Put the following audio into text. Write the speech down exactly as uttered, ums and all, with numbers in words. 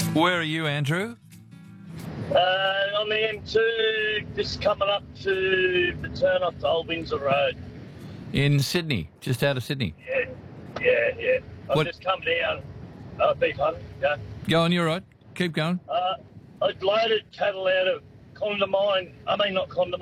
Where are you, Andrew? Uh, on the M two, just coming up to the turn off to Old Windsor Road. In Sydney, just out of Sydney. Yeah, yeah, yeah. I've What- just come down. Uh, beef hunting, yeah. Go on, you're right. Keep going. Uh, I'd loaded cattle out of Condamine. I mean, not Condamine.